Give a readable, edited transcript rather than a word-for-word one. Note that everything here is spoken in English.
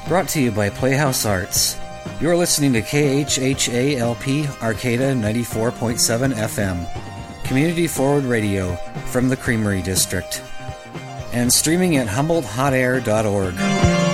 Brought to you by Playhouse Arts. You're listening to KHHALP Arcata 94.7 FM, Community Forward Radio from the Creamery District, and streaming at HumboldtHotAir.org.